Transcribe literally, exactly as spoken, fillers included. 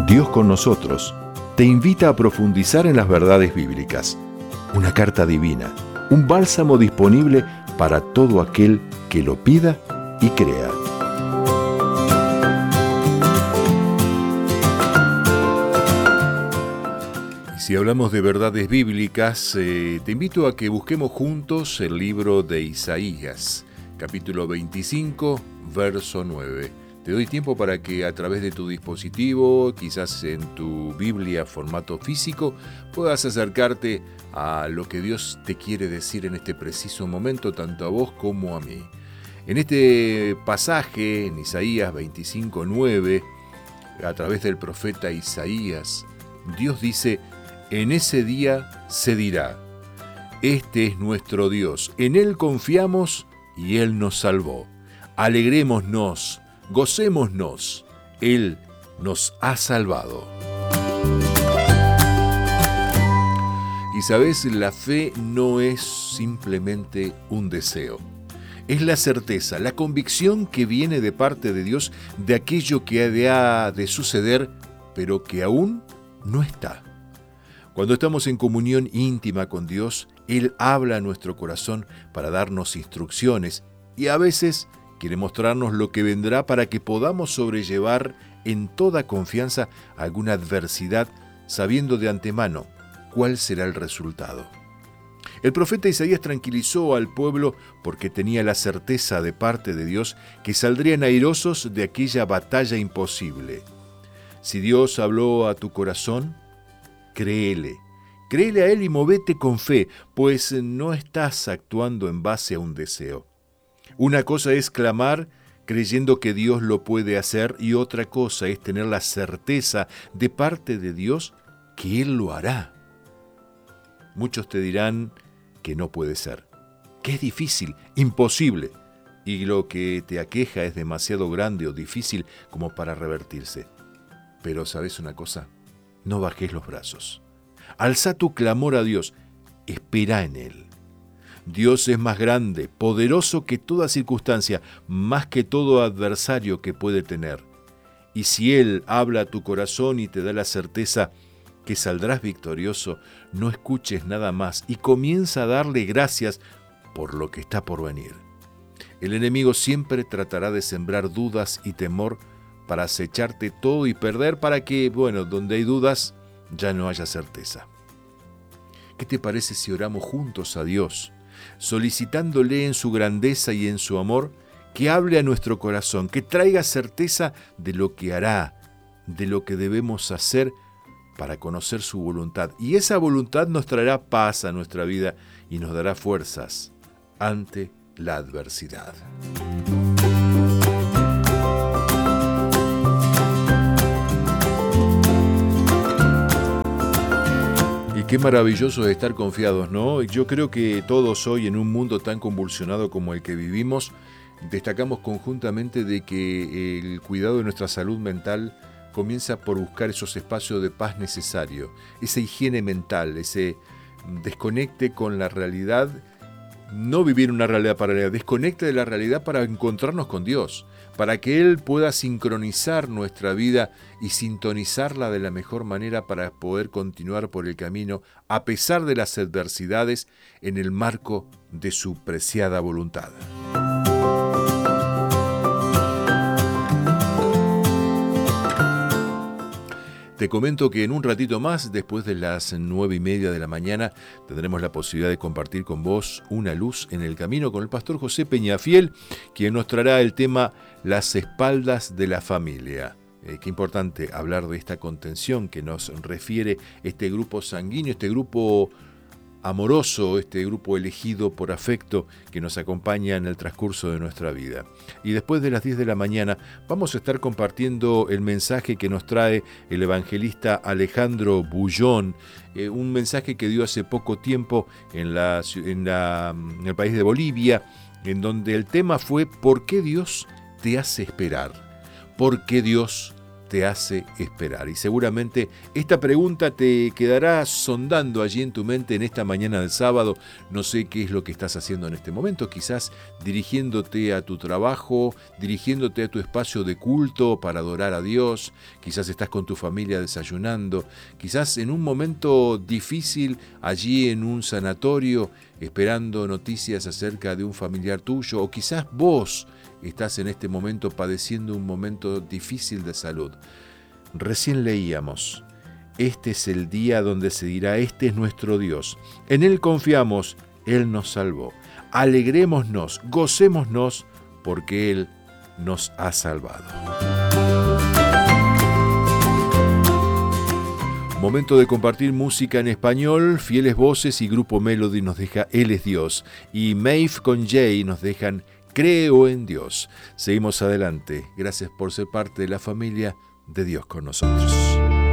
Dios con nosotros te invita a profundizar en las verdades bíblicas. Una carta divina, un bálsamo disponible para todo aquel que lo pida y crea. Y si hablamos de verdades bíblicas, eh, te invito a que busquemos juntos el libro de Isaías, capítulo veinticinco, verso nueve. Te doy tiempo para que a través de tu dispositivo, quizás en tu Biblia formato físico, puedas acercarte a lo que Dios te quiere decir en este preciso momento, tanto a vos como a mí. En este pasaje, en Isaías veinticinco, nueve, a través del profeta Isaías, Dios dice: en ese día se dirá, este es nuestro Dios, en Él confiamos y Él nos salvó. Alegrémonos, gocémonos, Él nos ha salvado. Y sabes, la fe no es simplemente un deseo. Es la certeza, la convicción que viene de parte de Dios de aquello que ha de suceder, pero que aún no está. Cuando estamos en comunión íntima con Dios, Él habla a nuestro corazón para darnos instrucciones y a veces quiere mostrarnos lo que vendrá para que podamos sobrellevar en toda confianza alguna adversidad, sabiendo de antemano cuál será el resultado. El profeta Isaías tranquilizó al pueblo porque tenía la certeza de parte de Dios que saldrían airosos de aquella batalla imposible. Si Dios habló a tu corazón, créele. Créele a Él y movete con fe, pues no estás actuando en base a un deseo. Una cosa es clamar creyendo que Dios lo puede hacer y otra cosa es tener la certeza de parte de Dios que Él lo hará. Muchos te dirán que no puede ser, que es difícil, imposible, y lo que te aqueja es demasiado grande o difícil como para revertirse. Pero ¿sabes una cosa? No bajes los brazos. Alza tu clamor a Dios, espera en Él. Dios es más grande, poderoso que toda circunstancia, más que todo adversario que puede tener. Y si Él habla a tu corazón y te da la certeza que saldrás victorioso, no escuches nada más y comienza a darle gracias por lo que está por venir. El enemigo siempre tratará de sembrar dudas y temor para acecharte todo y perder para que, bueno, donde hay dudas, ya no haya certeza. ¿Qué te parece si oramos juntos a Dios, solicitándole en su grandeza y en su amor que hable a nuestro corazón, que traiga certeza de lo que hará, de lo que debemos hacer para conocer su voluntad? Y esa voluntad nos traerá paz a nuestra vida y nos dará fuerzas ante la adversidad. Qué maravilloso es estar confiados, ¿no? Yo creo que todos hoy, en un mundo tan convulsionado como el que vivimos, destacamos conjuntamente de que el cuidado de nuestra salud mental comienza por buscar esos espacios de paz necesarios, esa higiene mental, ese desconecte con la realidad, no vivir una realidad paralela, desconecte de la realidad para encontrarnos con Dios, para que Él pueda sincronizar nuestra vida y sintonizarla de la mejor manera para poder continuar por el camino a pesar de las adversidades en el marco de su preciada voluntad. Te comento que en un ratito más, después de las nueve y media de la mañana, tendremos la posibilidad de compartir con vos una luz en el camino con el pastor José Peñafiel, quien nos traerá el tema Las espaldas de la familia. Eh, qué importante hablar de esta contención que nos refiere este grupo sanguíneo, este grupo amoroso, este grupo elegido por afecto que nos acompaña en el transcurso de nuestra vida. Y después de las diez de la mañana vamos a estar compartiendo el mensaje que nos trae el evangelista Alejandro Bullón, eh, un mensaje que dio hace poco tiempo en, la, en, la, en el país de Bolivia, en donde el tema fue ¿por qué Dios te hace esperar? ¿Por qué Dios te hace esperar? Y seguramente esta pregunta te quedará sondando allí en tu mente en esta mañana del sábado. No sé qué es lo que estás haciendo en este momento, quizás dirigiéndote a tu trabajo, dirigiéndote a tu espacio de culto para adorar a Dios, quizás estás con tu familia desayunando, quizás en un momento difícil allí en un sanatorio esperando noticias acerca de un familiar tuyo, o quizás vos estás en este momento padeciendo un momento difícil de salud. Recién leíamos, este es el día donde se dirá, este es nuestro Dios. En Él confiamos, Él nos salvó. Alegrémonos, gocémonos, porque Él nos ha salvado. Momento de compartir música en español. Fieles Voces y Grupo Melody nos deja Él es Dios. Y Maeve con Jay nos dejan Creo en Dios. Seguimos adelante. Gracias por ser parte de la familia de Dios con nosotros.